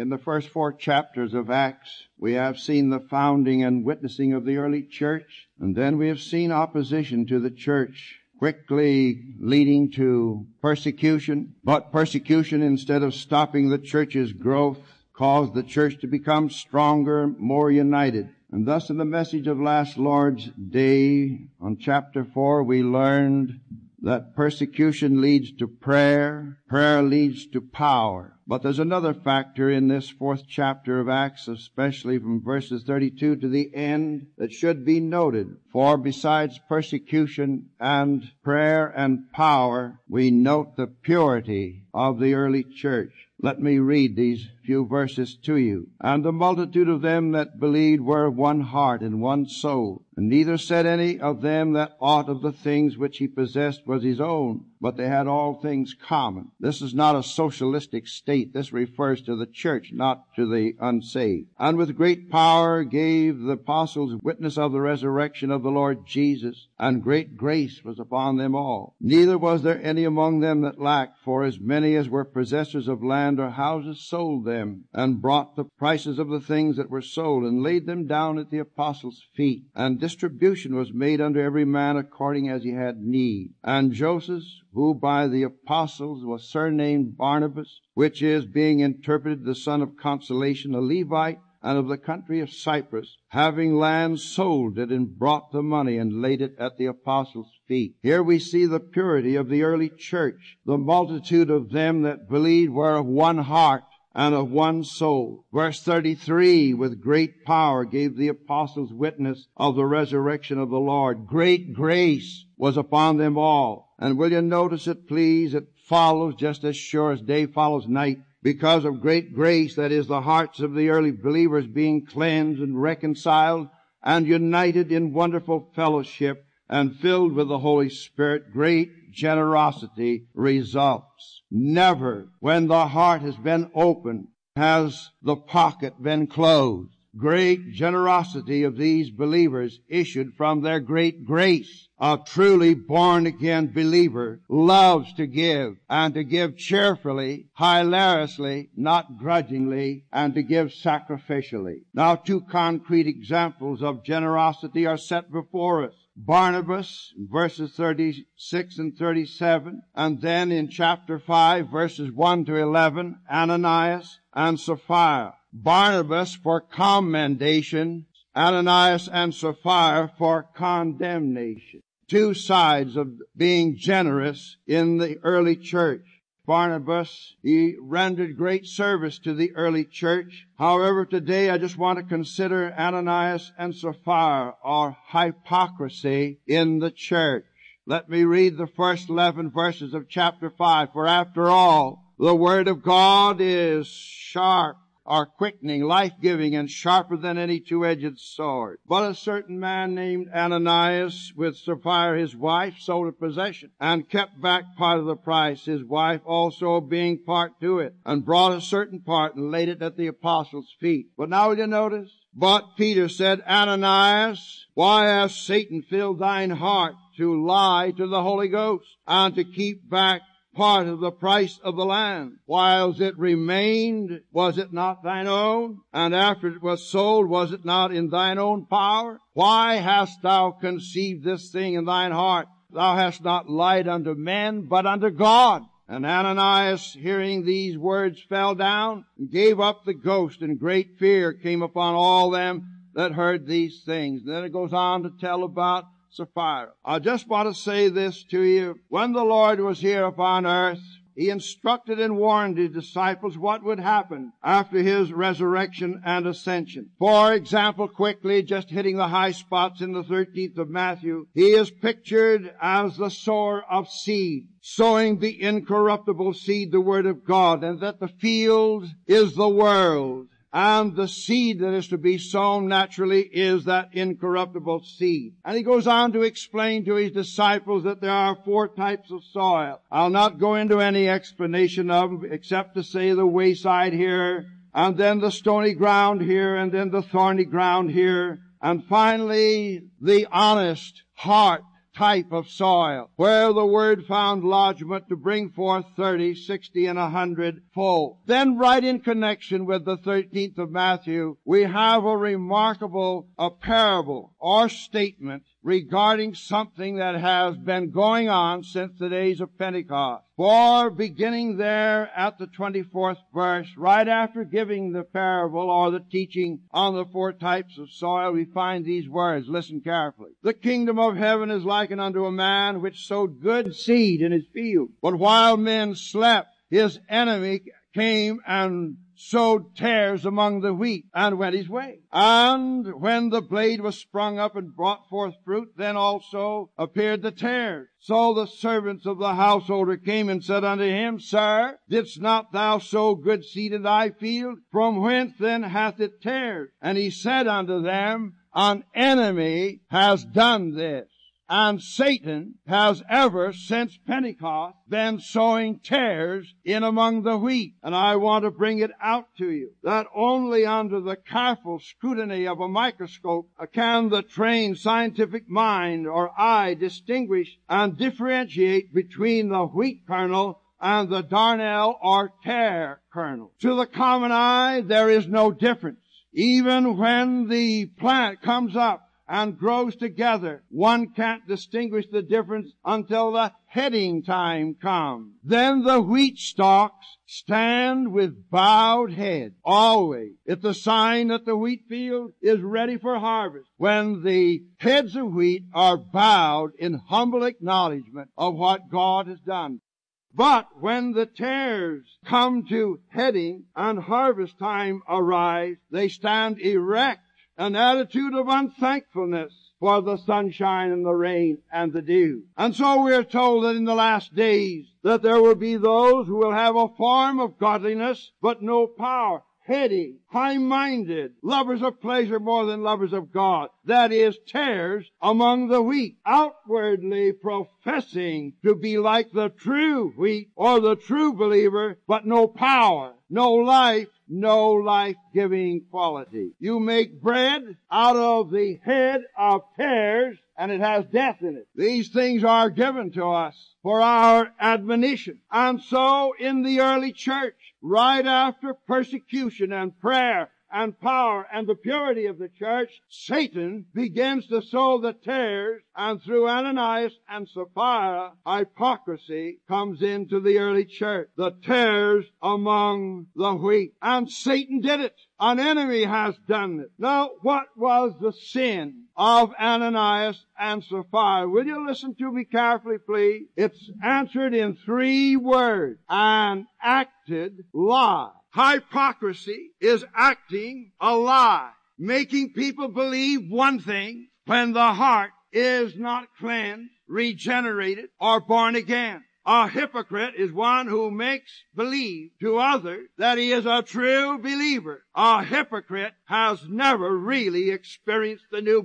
In the first 4 chapters of Acts, we have seen the founding and witnessing of the early church, and then we have seen opposition to the church, quickly leading to persecution. But persecution, instead of stopping the church's growth, caused the church to become stronger, more united. And thus in the message of last Lord's Day, on chapter 4, we learned that persecution leads to prayer, prayer leads to power. But there's another factor in this 4th chapter of Acts, especially from verses 32 to the end, that should be noted. For besides persecution and prayer and power, we note the purity of the early church. Let me read these few verses to you. And the multitude of them that believed were of one heart and one soul. And neither said any of them that aught of the things which he possessed was his own, but they had all things common. This is not a socialistic state. This refers to the church, not to the unsaved. And with great power gave the apostles witness of the resurrection of the Lord Jesus, and great grace was upon them all. Neither was there any among them that lacked, for as many as were possessors of land or houses sold them, and brought the prices of the things that were sold, and laid them down at the apostles' feet. And distribution was made unto every man according as he had need. And Joseph, who by the apostles was surnamed Barnabas, which is, being interpreted, the son of consolation, a Levite, and of the country of Cyprus, having land, sold it, and brought the money, and laid it at the apostles' feet. Here we see the purity of the early church. The multitude of them that believed were of one heart and of one soul. Verse 33, with great power gave the apostles witness of the resurrection of the Lord. Great grace was upon them all. And will you notice it, please? It follows just as sure as day follows night. Because of great grace, that is, the hearts of the early believers being cleansed and reconciled and united in wonderful fellowship and filled with the Holy Spirit, great generosity results. Never, when the heart has been opened, has the pocket been closed. Great generosity of these believers issued from their great grace. A truly born-again believer loves to give, and to give cheerfully, hilariously, not grudgingly, and to give sacrificially. Now, 2 concrete examples of generosity are set before us. Barnabas, verses 36 and 37, and then in chapter 5, verses 1 to 11, Ananias and Sapphira. Barnabas for commendation, Ananias and Sapphira for condemnation. 2 sides of being generous in the early church. Barnabas, he rendered great service to the early church. However, today I just want to consider Ananias and Sapphira, or hypocrisy in the church. Let me read the first 11 verses of chapter 5. For after all, the word of God is sharp, or quickening, life-giving, and sharper than any 2-edged sword. But a certain man named Ananias, with Sapphira his wife, sold a possession, and kept back part of the price, his wife also being part to it, and brought a certain part, and laid it at the apostles' feet. But now will you notice? But Peter said, Ananias, why hath Satan filled thine heart to lie to the Holy Ghost, and to keep back part of the price of the land? Whiles it remained, was it not thine own? And after it was sold, was it not in thine own power? Why hast thou conceived this thing in thine heart? Thou hast not lied unto men, but unto God. And Ananias, hearing these words, fell down and gave up the ghost, and great fear came upon all them that heard these things. And then it goes on to tell about Sapphira. I just want to say this to you. When the Lord was here upon earth, He instructed and warned His disciples what would happen after His resurrection and ascension. For example, quickly, just hitting the high spots in the 13th of Matthew, He is pictured as the sower of seed, sowing the incorruptible seed, the Word of God, and that the field is the world. And the seed that is to be sown naturally is that incorruptible seed. And he goes on to explain to his disciples that there are 4 types of soil. I'll not go into any explanation of them except to say the wayside here, and then the stony ground here, and then the thorny ground here, and finally the honest heart type of soil, where the word found lodgment to bring forth 30, 60, and 100-fold. Then right in connection with the 13th of Matthew, we have a remarkable parable or statement regarding something that has been going on since the days of Pentecost. For beginning there at the 24th verse, right after giving the parable or the teaching on the 4 types of soil, we find these words. Listen carefully. The kingdom of heaven is likened unto a man which sowed good seed in his field. But while men slept, his enemy came and sowed tares among the wheat, and went his way. And when the blade was sprung up and brought forth fruit, then also appeared the tares. So the servants of the householder came and said unto him, Sir, didst not thou sow good seed in thy field? From whence then hath it tares? And he said unto them, An enemy has done this. And Satan has ever since Pentecost been sowing tares in among the wheat. And I want to bring it out to you that only under the careful scrutiny of a microscope can the trained scientific mind or eye distinguish and differentiate between the wheat kernel and the darnel or tare kernel. To the common eye, there is no difference. Even when the plant comes up and grows together, one can't distinguish the difference until the heading time comes. Then the wheat stalks stand with bowed head. Always. It's a sign that the wheat field is ready for harvest, when the heads of wheat are bowed in humble acknowledgement of what God has done. But when the tares come to heading and harvest time arrives, they stand erect, an attitude of unthankfulness for the sunshine and the rain and the dew. And so we are told that in the last days that there will be those who will have a form of godliness but no power, heady, high-minded, lovers of pleasure more than lovers of God. That is, tares among the wheat, outwardly professing to be like the true wheat or the true believer, but no power, no life, no life-giving quality. You make bread out of the head of tares, and it has death in it. These things are given to us for our admonition. And so in the early church, right after persecution and prayer and power and the purity of the church, Satan begins to sow the tares, and through Ananias and Sapphira, hypocrisy comes into the early church. The tares among the wheat. And Satan did it. An enemy has done it. Now, what was the sin of Ananias and Sapphira? Will you listen to me carefully, please? It's answered in 3 words. An acted lie. Hypocrisy is acting a lie, making people believe one thing when the heart is not cleansed, regenerated, or born again. A hypocrite is one who makes believe to others that he is a true believer. A hypocrite has never really experienced the new